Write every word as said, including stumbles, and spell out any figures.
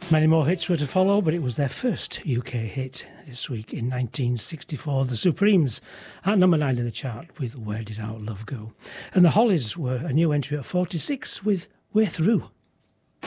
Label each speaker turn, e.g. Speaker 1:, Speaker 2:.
Speaker 1: Many more hits were to follow, but it was their first U K hit this week in nineteen sixty-four. The Supremes at number nine in the chart with Where Did Our Love Go? And the Hollies were a new entry at forty-six with We're Through.